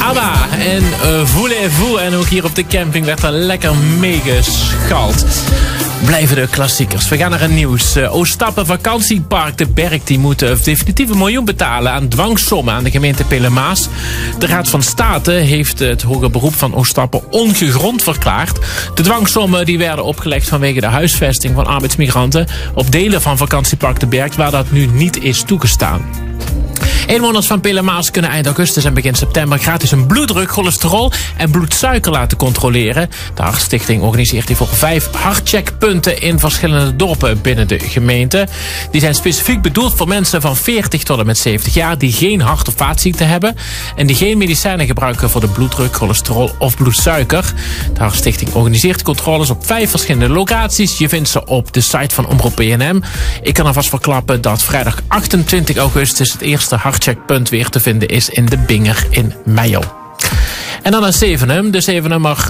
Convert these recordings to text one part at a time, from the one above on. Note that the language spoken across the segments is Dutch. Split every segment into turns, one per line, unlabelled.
ABBA en Voulez-vous. En ook hier op de camping werd er lekker meegeschald. Blijven de klassiekers. We gaan naar een nieuws. Ooststappen vakantiepark De Berk die moet definitief $1 miljoen betalen aan dwangsommen aan de gemeente Pelemaas. De Raad van State heeft het hoger beroep van Ooststappen ongegrond verklaard. De dwangsommen die werden opgelegd vanwege de huisvesting van arbeidsmigranten op delen van vakantiepark De Berk waar dat nu niet is toegestaan. Inwoners van Pelemaas kunnen eind augustus en begin september gratis een bloeddruk, cholesterol en bloedsuiker laten controleren. De Hartstichting organiseert hiervoor 5 hartcheckpunten in verschillende dorpen binnen de gemeente. Die zijn specifiek bedoeld voor mensen van 40 tot en met 70 jaar die geen hart- of vaatziekten hebben en die geen medicijnen gebruiken voor de bloeddruk, cholesterol of bloedsuiker. De Hartstichting organiseert controles op 5 verschillende locaties. Je vindt ze op de site van Omroep PNM. Ik kan alvast verklappen dat vrijdag 28 augustus het eerste hartcheckpunt weer te vinden is in de Binger in Meijel. En dan een Zevenum. De Zevenummer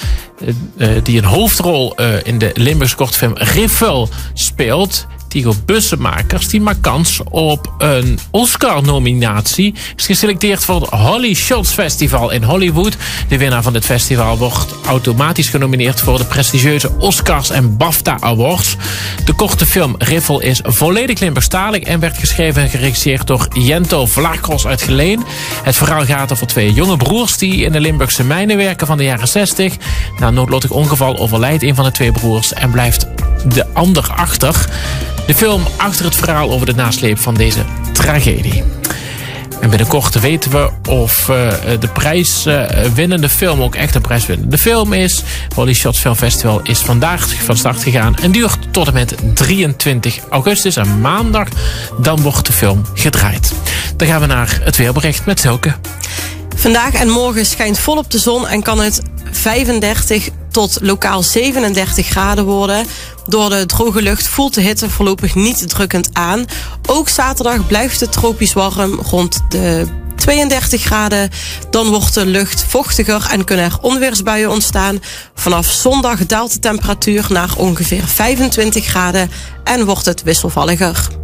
die een hoofdrol in de Limburgse kortfilm Riffel speelt. Tigo Bussenmakers, die maakt kans op een Oscar-nominatie. Is geselecteerd voor het Holly Shots Festival in Hollywood. De winnaar van dit festival wordt automatisch genomineerd voor de prestigieuze Oscars en BAFTA Awards. De korte film Riffel is volledig Limburgstalig en werd geschreven en geregisseerd door Jento Vlaarkros uit Geleen. Het verhaal gaat over 2 jonge broers die in de Limburgse mijnen werken van de jaren 60. Na een noodlottig ongeval overlijdt een van de 2 broers en blijft de ander achter. De film achter het verhaal over de nasleep van deze tragedie. En binnenkort weten we of de prijswinnende film ook echt een prijs wint. De film is, Holly Shots Film Festival is vandaag van start gegaan en duurt tot en met 23 augustus. En maandag, dan wordt de film gedraaid. Dan gaan we naar het weerbericht met Silke.
Vandaag en morgen schijnt volop de zon en kan het 35 tot lokaal 37 graden worden. Door de droge lucht voelt de hitte voorlopig niet drukkend aan. Ook zaterdag blijft het tropisch warm rond de 32 graden. Dan wordt de lucht vochtiger en kunnen er onweersbuien ontstaan. Vanaf zondag daalt de temperatuur naar ongeveer 25 graden en wordt het wisselvalliger.